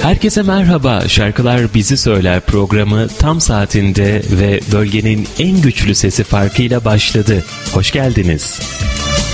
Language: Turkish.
Herkese merhaba, Şarkılar Bizi Söyler programı tam saatinde ve bölgenin en güçlü sesi farkıyla başladı. Hoş geldiniz.